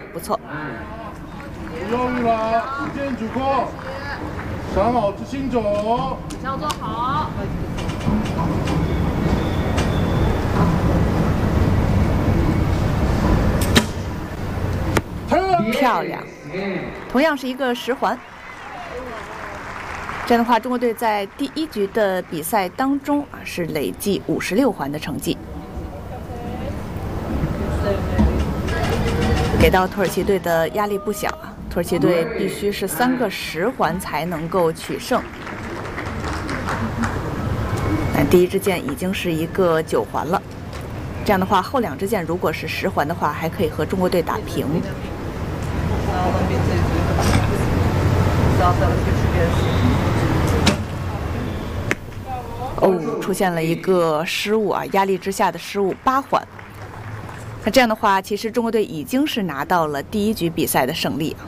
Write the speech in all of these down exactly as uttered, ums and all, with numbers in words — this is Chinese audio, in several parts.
不错。 不犹豫了，一见主控，想好执行走， 要做好。 漂亮，同样是一个十环。这样的话，中国队在第一局的比赛当中啊是累计五十六环的成绩，给到土耳其队的压力不小啊。土耳其队必须是三个十环才能够取胜。那第一支箭已经是一个九环了，这样的话，后两支箭如果是十环的话，还可以和中国队打平。哦，出现了一个失误啊！压力之下的失误，八环。那这样的话，其实中国队已经是拿到了第一局比赛的胜利啊。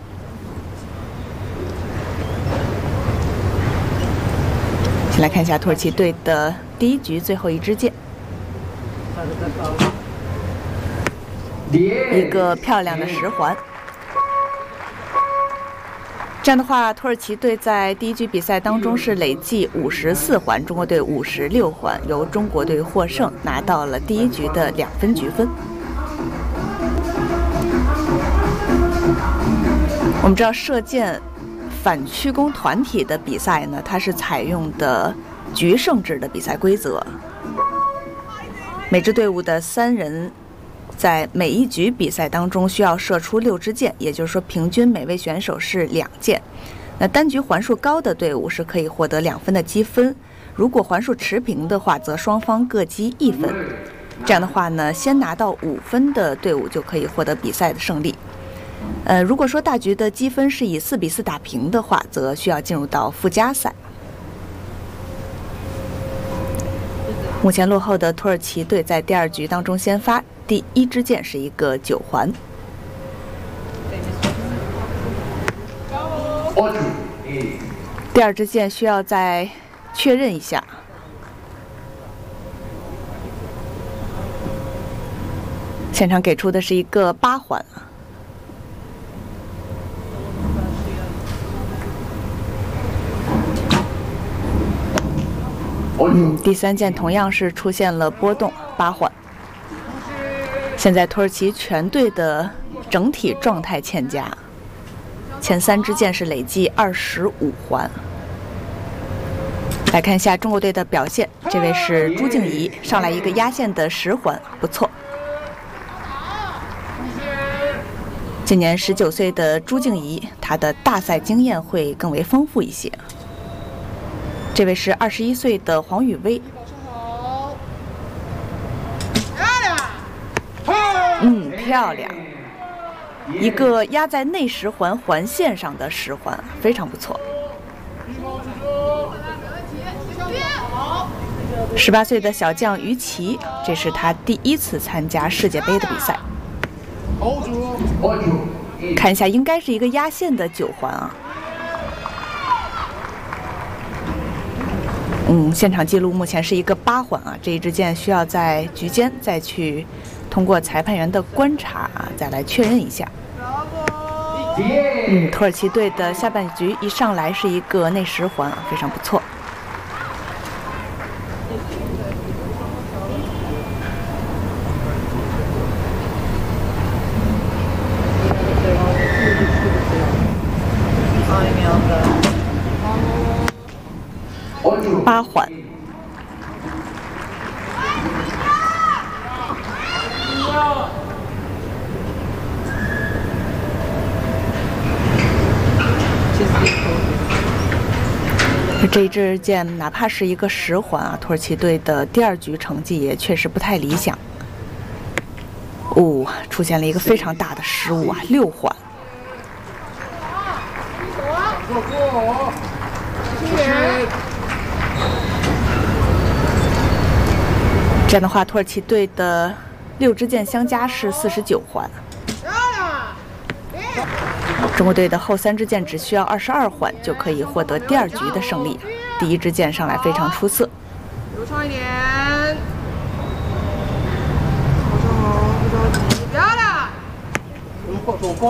先来看一下土耳其队的第一局最后一支箭，一个漂亮的十环。这样的话，土耳其队在第一局比赛当中是累计五十四环，中国队五十六环，由中国队获胜，拿到了第一局的两分局分。我们知道射箭反曲弓团体的比赛呢，它是采用的局胜制的比赛规则，每支队伍的三人在每一局比赛当中需要射出六支箭，也就是说，平均每位选手是两箭。那单局环数高的队伍是可以获得两分的积分，如果环数持平的话，则双方各积一分。这样的话呢，先拿到五分的队伍就可以获得比赛的胜利。呃，如果说大局的积分是以四比四打平的话，则需要进入到附加赛。目前落后的土耳其队在第二局当中先发，第一支箭是一个九环。第二支箭需要再确认一下。现场给出的是一个八环。嗯，第三箭同样是出现了波动，八环。现在土耳其全队的整体状态欠佳，前三支箭是累计二十五环。来看一下中国队的表现，这位是朱静怡，上来一个压线的十环，不错。今年十九岁的朱静怡，她的大赛经验会更为丰富一些。这位是二十一岁的黄雨薇，嗯，漂亮，一个压在内十环环线上的十环，非常不错。十八岁的小将于琦，这是他第一次参加世界杯的比赛。看一下，应该是一个压线的九环啊。嗯，现场记录目前是一个八环啊，这一支箭需要在局间再去通过裁判员的观察啊，再来确认一下。嗯，土耳其队的下半局一上来是一个内十环啊，非常不错。八环。这一支箭哪怕是一个十环啊，土耳其队的第二局成绩也确实不太理想。哦，出现了一个非常大的失误啊，六环。这样的话，土耳其队的六支箭相加是四十九环。中国队的后三支箭只需要二十二环就可以获得第二局的胜利。第一支箭上来非常出色。 流畅一点。好，不着急，漂亮。